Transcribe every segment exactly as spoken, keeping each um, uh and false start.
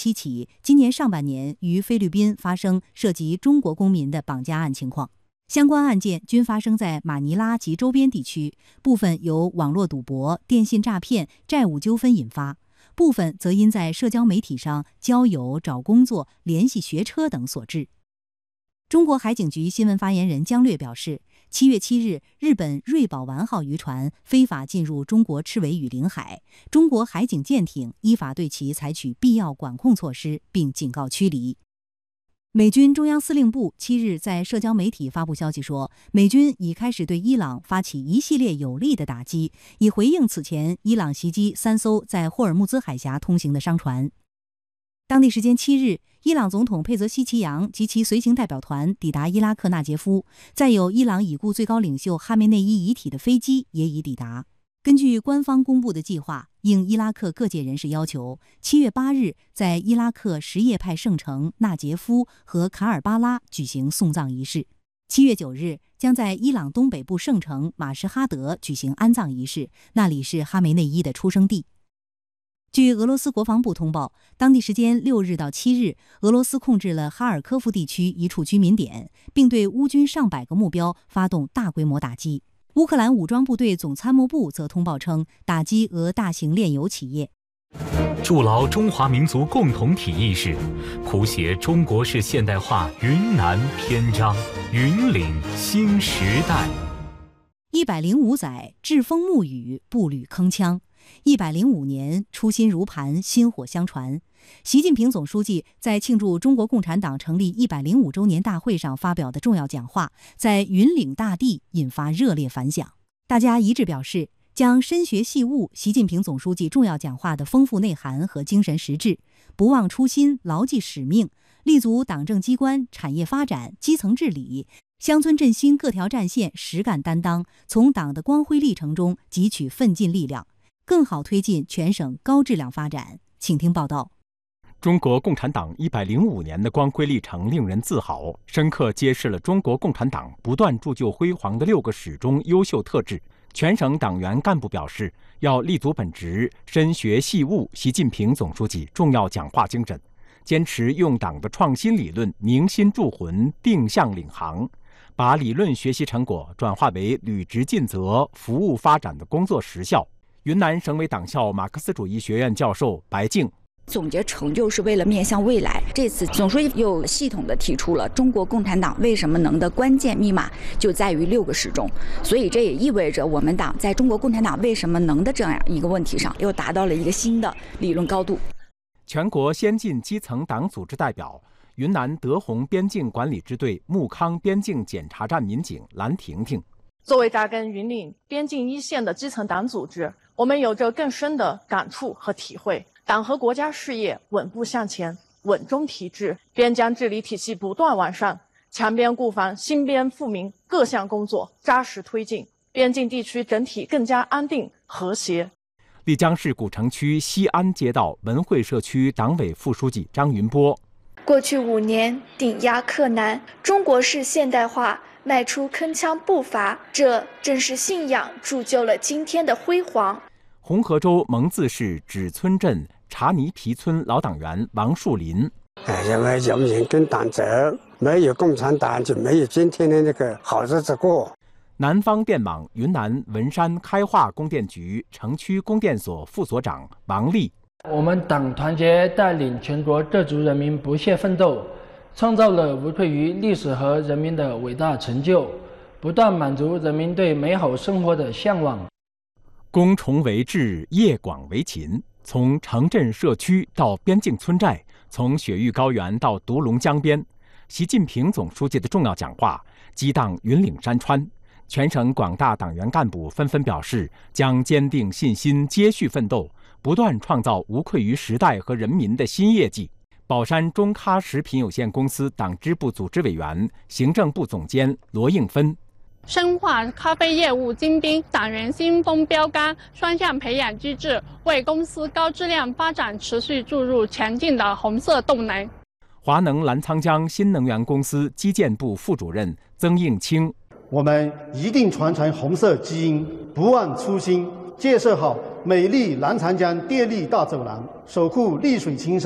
七起今年上半年于菲律宾发生涉及中国公民的绑架案情况。相关案件均发生在马尼拉及周边地区，部分由网络赌博、电信诈骗、债务纠纷引发，部分则因在社交媒体上交友、找工作、联系学车等所致。中国海警局新闻发言人姜略表示，七月七日，日本瑞宝丸号渔船非法进入中国赤尾屿领海，中国海警舰艇依法对其采取必要管控措施，并警告驱离。美军中央司令部七日在社交媒体发布消息说，美军已开始对伊朗发起一系列有力的打击，以回应此前伊朗袭击三艘在霍尔木兹海峡通行的商船。当地时间七日，伊朗总统佩泽希奇扬及其随行代表团抵达伊拉克纳杰夫，载有伊朗已故最高领袖哈梅内伊遗体的飞机也已抵达。根据官方公布的计划，应伊拉克各界人士要求，七月八日在伊拉克什叶派圣城纳杰夫和卡尔巴拉举行送葬仪式。七月九日将在伊朗东北部圣城马什哈德举行安葬仪式，那里是哈梅内伊的出生地。据俄罗斯国防部通报，当地时间六日到七日，俄罗斯控制了哈尔科夫地区一处居民点，并对乌军上百个目标发动大规模打击。乌克兰武装部队总参谋部则通报称，打击俄大型炼油企业。 筑牢中华民族共同体意识，谱写中国式现代化云南篇章，云岭新时代。 一百零五载，栉风沐雨，步履铿锵。一百零五年，初心如磐，薪火相传。习近平总书记在庆祝中国共产党成立一百零五周年大会上发表的重要讲话，在云岭大地引发热烈反响。大家一致表示，将深学细悟习近平总书记重要讲话的丰富内涵和精神实质，不忘初心，牢记使命，立足党政机关、产业发展、基层治理、乡村振兴各条战线实干担当，从党的光辉历程中汲取奋进力量，更好推进全省高质量发展。请听报道。 中国共产党一百零五年的光辉历程令人自豪，深刻揭示了中国共产党不断铸就辉煌的六个始终优秀特质。全省党员干部表示，要立足本职，深学细悟习近平总书记重要讲话精神，坚持用党的创新理论凝心铸魂、定向领航，把理论学习成果转化为履职尽责、服务发展的工作实效。云南省委党校马克思主义学院教授白静。 总结成就是为了面向未来。这次总书记又系统地提出了中国共产党为什么能的关键密码，就在于六个始终。所以这也意味着我们党在中国共产党为什么能的这样一个问题上，又达到了一个新的理论高度。 全国先进基层党组织代表、云南德宏边境管理支队木康边境检查站民警蓝婷婷。 作为扎根云岭边境一线的基层党组织，我们有着更深的感触和体会。党和国家事业稳步向前，稳中提质，边疆治理体系不断完善，强边固防、兴边富民各项工作扎实推进，边境地区整体更加安定和谐。 丽江市古城区西安街道文汇社区党委副书记张云波。 过去五年顶压克难，中国式现代化迈出铿锵步伐，这正是信仰铸就了今天的辉煌。 红河州蒙自市芷村镇查尼皮村老党员王树林。 哎，因为有人跟党走，没有共产党就没有今天的那个好日子过。 南方电网云南文山开化供电局城区供电所副所长王丽。 我们党团结带领全国各族人民不懈奋斗，创造了无愧于历史和人民的伟大成就，不断满足人民对美好生活的向往。 攻崇为治，业广为勤，从城镇社区到边境村寨，从雪域高原到独龙江边，习近平总书记的重要讲话激荡云岭山川。全省广大党员干部纷纷表示，将坚定信心，接续奋斗，不断创造无愧于时代和人民的新业绩。宝山中咖食品有限公司党支部组织委员、行政部总监罗应芬。 深化咖啡业务精兵，党员新风标杆，双向培养机制，为公司高质量发展持续注入强劲的红色动能。 华能澜沧江新能源公司基建部副主任曾应清。 我们一定传承红色基因，不忘初心，建设好美丽澜沧江电力大走廊，守护丽水青山，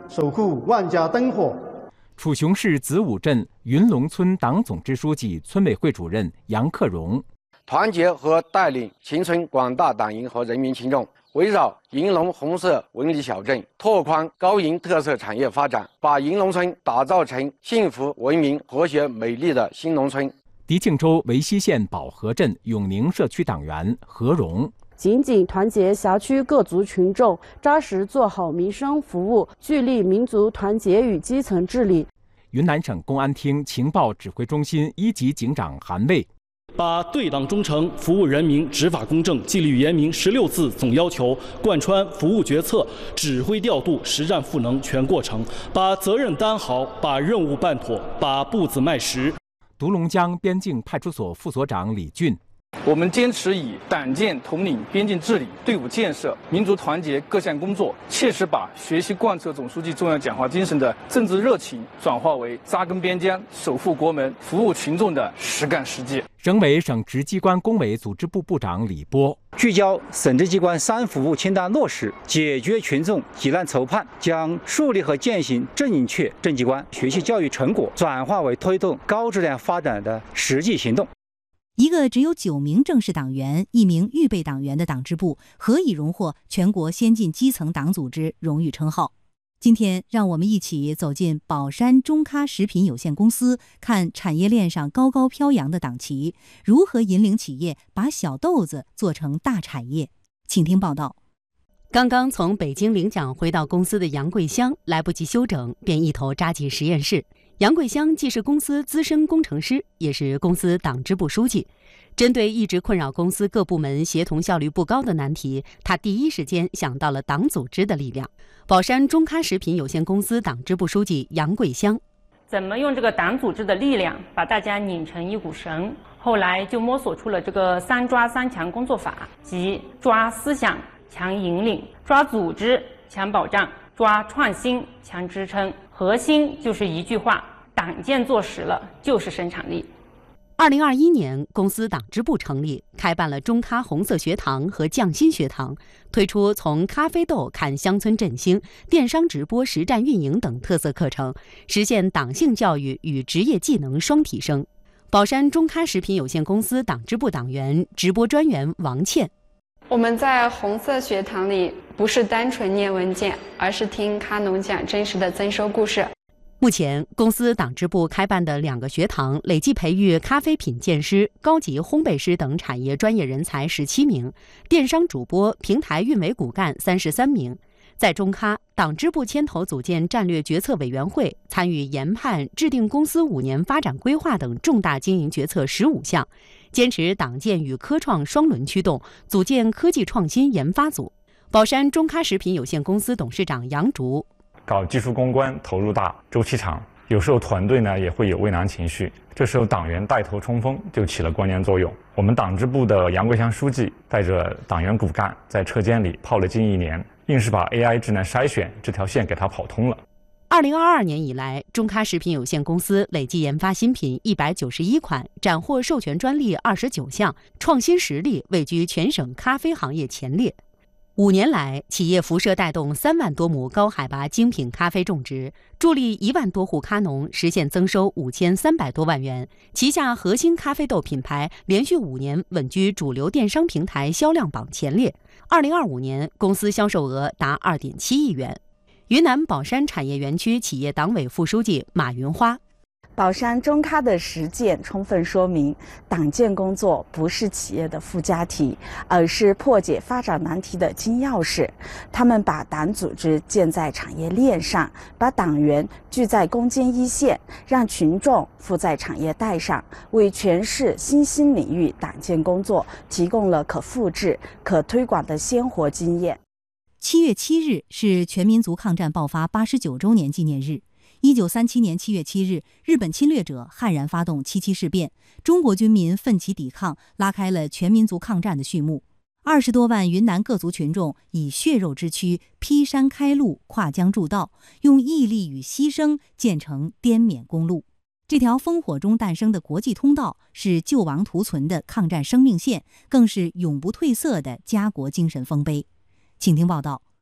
守护万家灯火。 楚雄市子午镇云龙村党总支书记、村委会主任杨克荣， 团结和带领秦村广大党员和人民群众，围绕银龙红色文旅小镇，拓宽高银特色产业发展，把银龙村打造成幸福、文明、和谐、美丽的新农村。 迪庆州维西县宝和镇永宁社区党员何荣， 紧紧团结辖区各族群众，扎实做好民生服务，聚力民族团结与基层治理。 云南省公安厅情报指挥中心一级警长韩卫， 把对党忠诚、服务人民、执法公正、纪律严明十六字总要求贯穿服务决策、指挥调度、实战赋能全过程，把责任担好，把任务办妥，把步子迈实。 独龙江边境派出所副所长李俊， 我们坚持以党建统领边境治理、队伍建设、民族团结各项工作，切实把学习贯彻总书记重要讲话精神的政治热情，转化为扎根边疆、守护国门、服务群众的实干实践。 省委省直机关工委组织部部长李波， 聚焦省直机关三服务清单落实，解决群众急难愁盼，将树立和践行正确政绩观学习教育成果转化为推动高质量发展的实际行动。 一个只有九名正式党员、一名预备党员的党支部，何以荣获全国先进基层党组织荣誉称号？今天，让我们一起走进宝山中咖食品有限公司，看产业链上高高飘扬的党旗如何引领企业把小豆子做成大产业。请听报道。 刚刚从北京领奖回到公司的杨桂香，来不及休整，便一头扎进实验室。杨桂香既是公司资深工程师，也是公司党支部书记。针对一直困扰公司各部门协同效率不高的难题，他第一时间想到了党组织的力量。宝山中咖食品有限公司党支部书记杨桂香， 怎么用这个党组织的力量把大家拧成一股绳？后来就摸索出了这个三抓三强工作法，即抓思想强引领，抓组织强保障，抓创新强支撑。核心就是一句话：党建做实了就是生产力。 二零二一年，公司党支部成立，开办了中咖红色学堂和匠心学堂，推出从咖啡豆看乡村振兴、电商直播实战运营等特色课程，实现党性教育与职业技能双提升。宝山中咖食品有限公司党支部党员、直播专员王倩， 我们在红色学堂里不是单纯念文件，而是听咖农讲真实的增收故事。 目前，公司党支部开办的两个学堂累计培育咖啡品鉴师、高级烘焙师等产业专业人才十七名，电商主播、平台运维骨干三十三名。在中咖，党支部牵头组建战略决策委员会，参与研判、制定公司五年发展规划等重大经营决策十五项，坚持党建与科创双轮驱动，组建科技创新研发组。宝山中咖食品有限公司董事长杨竹， 搞技术攻关投入大，周期长，有时候团队呢也会有畏难情绪，这时候党员带头冲锋就起了关键作用。我们党支部的杨桂香书记带着党员骨干在车间里泡了近一年，硬是把 A I 智能筛选这条线给它跑通了。 二零二二年以来，中咖食品有限公司累计研发新品一百九十一款，斩获授权专利二十九项，创新实力位居全省咖啡行业前列。五年来，企业辐射带动三万多亩高海拔精品咖啡种植，助力一万多户咖农实现增收五千三百多万元。旗下核心咖啡豆品牌连续五年稳居主流电商平台销量榜前列。二零二五年，公司销售额达二点七亿元。云南宝山产业园区企业党委副书记马云花。 宝山中咖的实践充分说明，党建工作不是企业的附加题，而是破解发展难题的金钥匙。他们把党组织建在产业链上，把党员聚在攻坚一线，让群众附在产业带上，为全市新兴领域党建工作提供了可复制、可推广的鲜活经验。 七月七日是全民族抗战爆发八十九周年纪念日。一九三七年七月七日，日本侵略者悍然发动七七事变，中国军民奋起抵抗，拉开了全民族抗战的序幕。二十多万云南各族群众以血肉之躯劈山开路、跨江筑道，用毅力与牺牲建成滇缅公路。这条烽火中诞生的国际通道，是救亡图存的抗战生命线，更是永不褪色的家国精神丰碑。请听报道。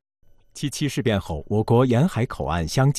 七七事变后，我国沿海口岸相继